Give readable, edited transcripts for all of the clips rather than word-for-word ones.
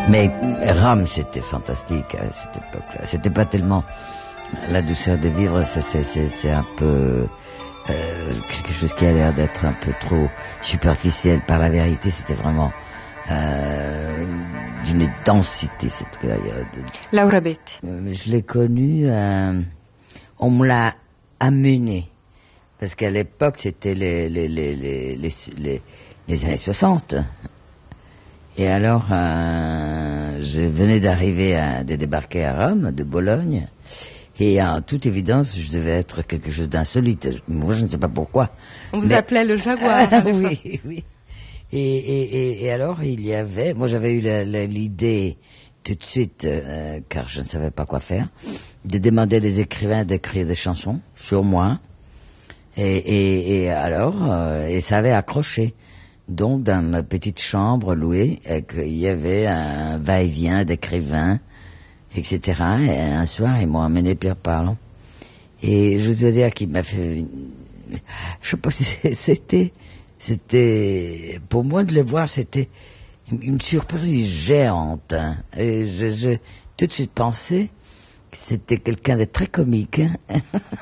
Mais Rome, c'était fantastique à cette époque-là. C'était pas tellement la douceur de vivre, c'est un peu quelque chose qui a l'air d'être un peu trop superficiel. Par la vérité, c'était vraiment d'une densité cette période. Laura Betti. Je l'ai connue, on me l'a amenée. Parce qu'à l'époque, c'était les années 60. Et alors, je venais de débarquer à Rome, de Bologne. Et en toute évidence, je devais être quelque chose d'insolite. Moi, je ne sais pas pourquoi. On vous appelait le Jaguar. Oui, oui. Et alors, il y avait... Moi, j'avais eu l'idée tout de suite, car je ne savais pas quoi faire, de demander aux écrivains d'écrire des chansons sur moi. Et alors, ça avait accroché. Donc, dans ma petite chambre louée, il y avait un va-et-vient d'écrivains, etc. Et un soir, ils m'ont amené Pierre Parlon. Et je dois dire qu'il m'a fait... Je sais pas si c'était... Pour moi, de le voir, c'était une surprise géante. Hein. Et je tout de suite pensé que c'était quelqu'un de très comique. Hein.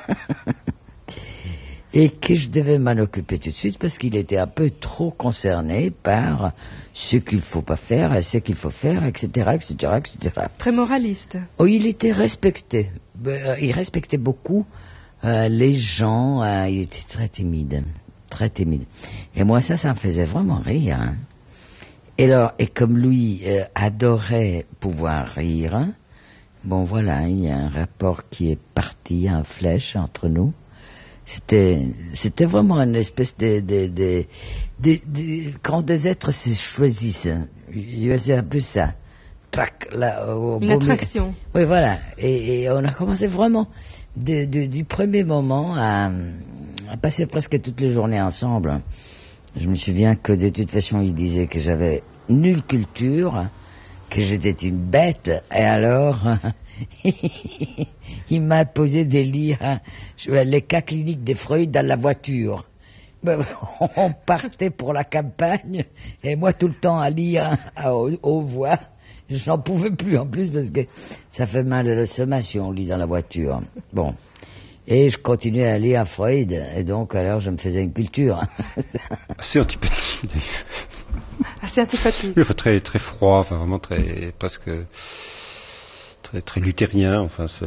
Et que je devais m'en occuper tout de suite parce qu'il était un peu trop concerné par ce qu'il faut pas faire et ce qu'il faut faire, etc., etc., etc. Très moraliste. Oh, il était respecté. Il respectait beaucoup les gens. Il était très timide, très timide. Et moi, ça me faisait vraiment rire. Hein. Et comme lui adorait pouvoir rire, hein, bon voilà, il y a un rapport qui est parti en flèche entre nous. C'était vraiment une espèce de quand des êtres se choisissent, c'est un peu ça. Trac, là, une attraction. Oui, voilà. Et on a commencé vraiment du premier moment à passer presque toutes les journées ensemble. Je me souviens que de toute façon, il disait que j'avais nulle culture, que j'étais une bête, et alors... il m'a posé des livres, les cas cliniques de Freud dans la voiture. On partait pour la campagne, et moi tout le temps à lire aux voix. Je n'en pouvais plus en plus parce que ça fait mal à l'estomac si on lit dans la voiture. Bon. Et je continuais à lire Freud, et donc alors je me faisais une culture. Assez antipathique. Assez antipathique. Il faut très, très froid, enfin vraiment très, presque... très luthérien, enfin c'est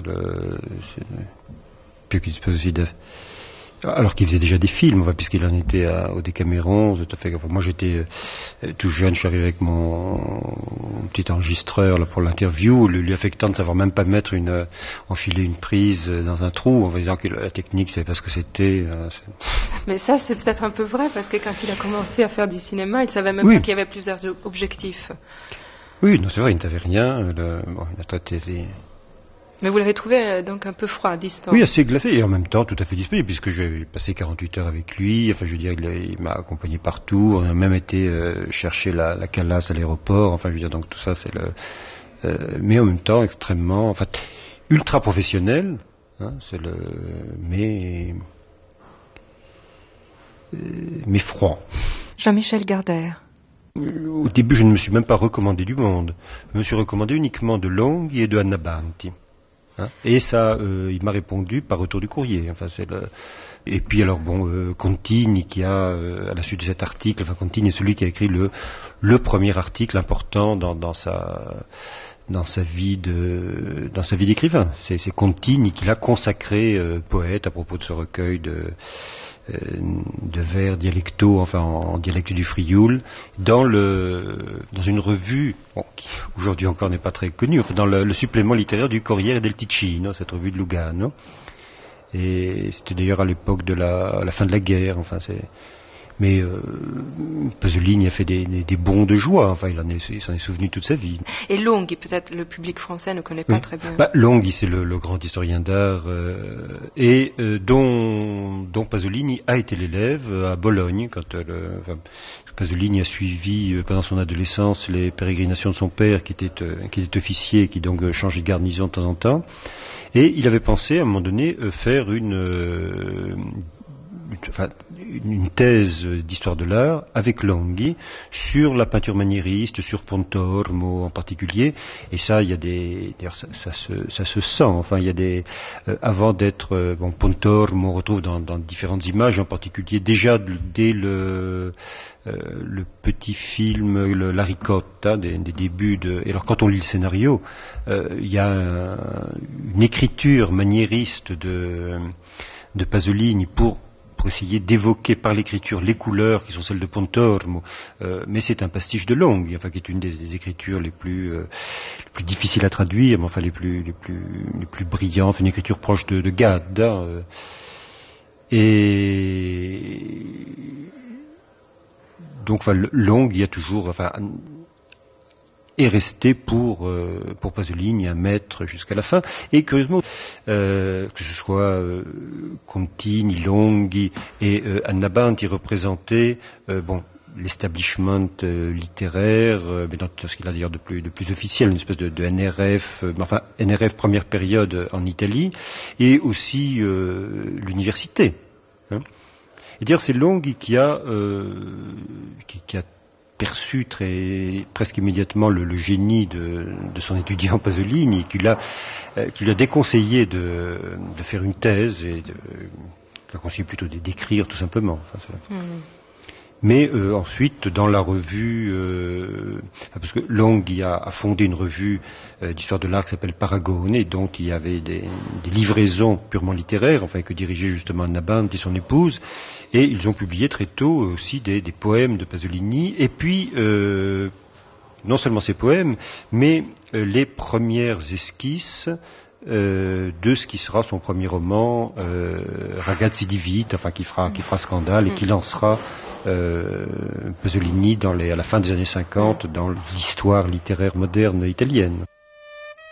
puis qu'il dispose aussi de... Alors qu'il faisait déjà des films, enfin, puisqu'il en était au Décaméron, tout à fait. Enfin, moi j'étais tout jeune, je suis arrivé avec mon petit enregistreur là, pour l'interview, lui affectant de savoir même pas enfiler une prise dans un trou, en disant que la technique c'est pas ce que c'était. Mais ça c'est peut-être un peu vrai, parce que quand il a commencé à faire du cinéma, il savait même pas qu'il y avait plusieurs objectifs. Oui, non, c'est vrai, il n'avait rien. Il a traité... Mais vous l'avez trouvé donc un peu froid, distant. Oui, assez glacé et en même temps tout à fait disponible, puisque j'ai passé 48 heures avec lui. Enfin, je veux dire, il m'a accompagné partout. On a même été chercher la Calas à l'aéroport. Enfin, je veux dire, donc tout ça, c'est mais en même temps extrêmement, enfin, ultra professionnel. Hein, mais froid. Jean-Michel Gardère. Au début, je ne me suis même pas recommandé du monde. Je me suis recommandé uniquement de Longhi et de Anna Banti. Hein, et ça, il m'a répondu par retour du courrier. Enfin, Et puis alors Contini qui a à la suite de cet article, enfin Contini est celui qui a écrit le premier article important dans sa vie d'écrivain. C'est Contini qui l'a consacré poète à propos de ce recueil de vers dialectaux, enfin en dialecte du Frioul, dans une revue qui aujourd'hui encore n'est pas très connue, enfin dans le supplément littéraire du Corriere del Ticino, cette revue de Lugano. Et c'était d'ailleurs à l'époque de la fin de la guerre. Enfin mais Pasolini a fait des bonds de joie. Enfin, il s'en est souvenu toute sa vie. Et Longhi, peut-être le public français ne connaît pas très bien. Longhi, c'est le grand historien d'art dont Pasolini a été l'élève à Bologne quand Pasolini a suivi pendant son adolescence les pérégrinations de son père qui était officier et qui donc changeait de garnison de temps en temps. Et il avait pensé à un moment donné faire une une thèse d'histoire de l'art avec Longhi sur la peinture maniériste, sur Pontormo en particulier. Et ça, il y a d'ailleurs ça se sent. Enfin, il y a avant d'être Pontormo, on retrouve dans différentes images, en particulier déjà dès le petit film La Ricotta des débuts et alors quand on lit le scénario, il y a une écriture maniériste de Pasolini pour essayer d'évoquer par l'écriture les couleurs qui sont celles de Pontormo, mais c'est un pastiche de Longhi, enfin qui est une des écritures les plus difficiles à traduire, mais enfin les plus brillantes, une écriture proche de Gadda, et donc Longhi a toujours, est resté pour Pasolini un maître jusqu'à la fin. Et curieusement, que ce soit Contini, Longhi et Anna Banti représentaient l'establishment littéraire, mais dans ce qu'il a d'ailleurs de plus officiel, une espèce de NRF, NRF première période en Italie, et aussi l'université. Hein. Et dire c'est Longhi qui a perçu presque immédiatement le génie de son étudiant Pasolini, qui lui a déconseillé de faire une thèse et qui a conseillé plutôt d'écrire tout simplement. Mais ensuite, dans la revue, parce que Longhi a fondé une revue d'histoire de l'art qui s'appelle Paragone, et dont il y avait des livraisons purement littéraires, que dirigeait justement Anna Banti et son épouse, et ils ont publié très tôt aussi des poèmes de Pasolini, et puis non seulement ces poèmes, mais les premières esquisses de ce qui sera son premier roman, Ragazzi di Vita, qui fera scandale et qui lancera Pasolini à la fin des années 50 dans l'histoire littéraire moderne italienne.